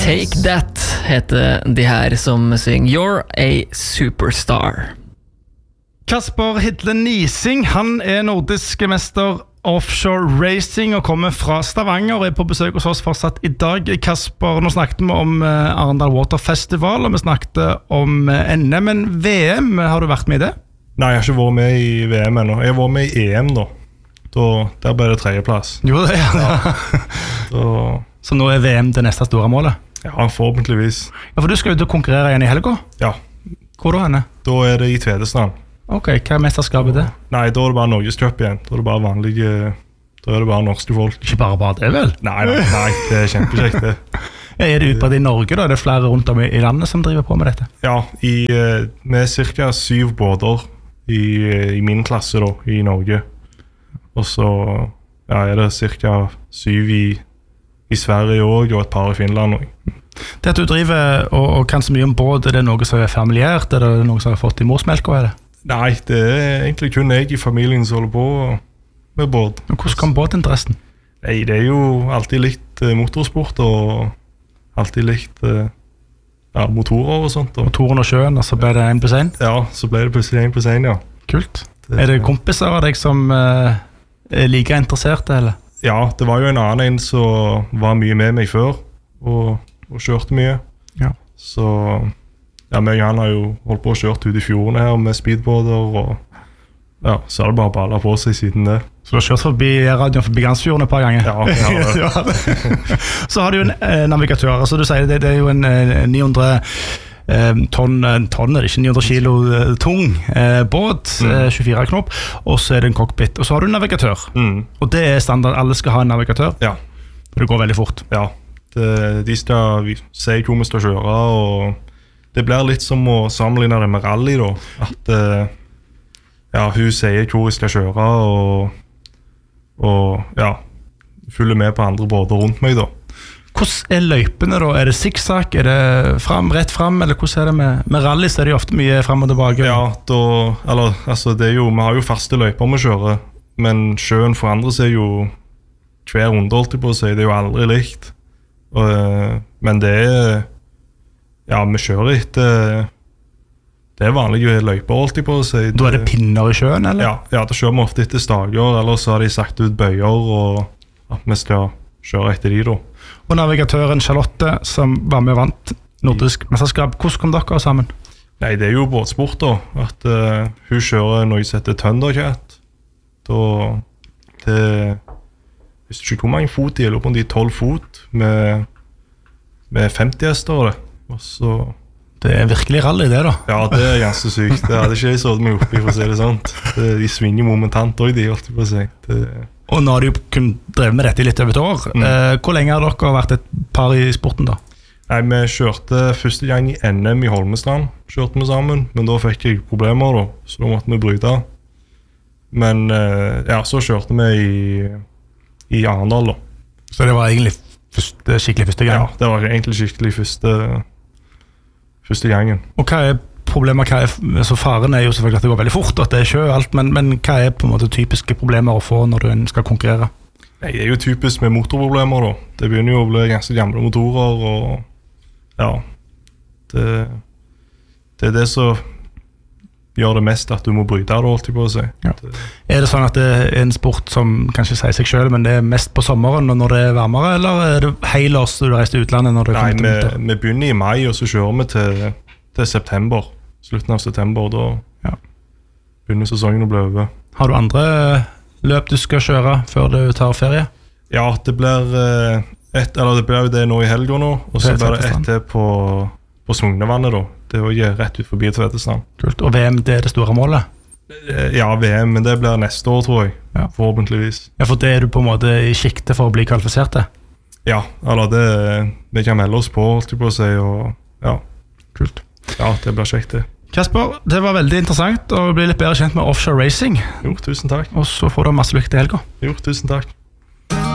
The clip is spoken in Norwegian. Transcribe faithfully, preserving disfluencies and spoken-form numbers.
Take That heter de her som synger You're a Superstar. Kasper Hidle Nising, han er nordisk mester offshore racing og kommer fra Stavanger og er på besøk hos oss fortsatt i dag. Kasper, nå snakket vi om Arendal Water Festival, og vi snakket om N M, men V M, har du vært med i det? Nei, jeg har ikke vært med i V M ennå. Jeg har vært med i E M da. da der ble det tredjeplass. Jo, det er det. Ja. Så, Så nå er V M det neste store målet? ja, forhåpentligvis. Ja, for du skal ut og konkurrere igjen i helga? Ja, Hvor da henne? da er det i Tvedestrand. Ok, hva er mesterskapet det? Nei, da er det bare Norgescup igjen. Da er det bare vanlige, da er det bare norske folk. Ikke bare bare det, vel? Nei, nei, nei, det er kjempekjekt det. Er det utbredt i Norge da? Er det flere rundt om i i landet som driver på med dette? Ja, i, eh, med cirka syv båter i, i min klasse da, i Norge. Og så ja, er det cirka syv i, i Sverige også, og et par i Finland også. Det at du driver og, og kan så mye om båt, er det noe som er familiært? Er det noe som har fått i morsmelk, og er det? Nei, det er egentlig kun jeg i familien som holder på med båt. Men hvordan kom båtinteressen? Nei, det er jo alltid likt eh, motorsport og alltid likt eh, ja, motorer og sånt. Og, Motoren og sjøen, og så ble det en pluss en? ja, så ble det plutselig en pluss en, ja. Kult. Det- Er det kompiser av deg som eh, er like interesserte, eller? Ja, det var jo en annen en som var mye med meg før, og, og kjørte mye. Ja. Så ja, meg og han har jo holdt på å kjørt ut i fjordene her med speedboarder, og ja, så er det bare baller på seg siden det. Så du har kjørt forbi radioen forbi Gansfjorden et par ganger? Ja, ja, det. Ja, det. Så har du jo en eh, navigatør, altså du sier det, det er jo en eh, ni hundre eh, tonn, tonn er det ikke ni hundre kilo eh, tung eh, båt, Mm. eh, tjuefire knop, og så er det en cockpit, og så har du en navigatør. Mm, Og det er standard, alle skal ha en navigatør, ja, for det går veldig fort. ja. Det, de skal vi- si hvor vi skal kjøre, og det blir litt som å sammenligne det med rally da. At eh, ja, hun sier hvor vi skal kjøre, og, og ja, følger med på andre båter rundt meg da. Hvordan er løypene da? Er det zigzag? Er det fram, rett fram? Eller hvordan er det med, med rally? Så er det jo ofte mye frem og tilbake. Ja, da, eller, altså, det er jo, vi har jo faste løyper vi kjører, men sjøen forandrer seg jo hver runde, holdt jeg på å si. Det er jo aldri likt. Og, eh, men det er, ja, vi kjører etter, det er vanlige løyper, holdt jeg på å si. Da er det pinner i sjøen, eller? Ja, ja, da kjører vi ofte etter stager, eller så har de sagt ut bøyer, og at vi skal kjøre etter de da. Og navigatøren Charlotte, som var med og vant nordisk mesterskap, hvordan kom dere sammen? Nei, det er jo båtsport da, at eh, hun kjører noe som heter Thundercat. Da, det, hvis du ikke hvor mange fot, jeg lurer på om de er tolv fot, med, med femti hester og det. Og så, Det er virkelig rally det da. ja, det er ganske sykt. Det hadde ikke jeg sådd meg oppi, for å si det sånt. Det, de svinger momentant også, de, holdt jeg på å si. Det, Og nå har de jo kun drevet med dette i litt over et år. Mm. Eh, hvor lenge har dere vært et par i sporten da? nei, vi kjørte første gang i N M i Holmestrand, kjørte vi sammen, men da fikk jeg problemer da, så da måtte vi bryte. Men eh, ja, så kjørte vi i, i Arendal da. Så det var egentlig første, skikkelig første gang. Ja, det var egentlig skikkelig første, første gangen. Og hva er problemer? Hva er, altså faren er jo selvfølgelig at det går veldig fort, at det er sjø og alt, men, men hva er på en måte typiske problemer å få når du skal konkurrere? Nei, det er jo typisk med motorproblemer da. Det begynner jo å bli ganske gamle motorer, og ja, det, det er det som gjør det mest at du må bryte det, holdt jeg på å si. Ja. Det, Er det sånn at det er en sport som kanskje sier seg selv, men det er mest på sommeren og når det er varmere, eller er det helårs du reiser til utlandet når det nei, kommer til vi, vinter? vi begynner i mai, og så kjører vi til, til september, slutten av september, da Ja. begynner sesongen å bli over. Har du andre løp du skal kjøre før du tar ferie? Ja, det blir eh, et, eller det blir jo det nå i helgen nå, og så Til blir det Tvedestrand. et til på, på Sognevannet da. Det er jo rett ut forbi Tvedestrand. Kult. Og V M, det er det store målet? Eh, Ja, V M, men det blir neste år, tror jeg. Ja. Forhåpentligvis. Ja, for det er du på en måte i sikte for å bli kvalifisert til? Ja, eller det vi kan melde oss på, holdt jeg på å si, og ja, Kult. ja, det blir kjekt det. Kasper, det var veldig interessant å bli litt bedre kjent med offshore racing, Jo, tusen takk. og så får du masse lykke til helga. Jo, tusen takk.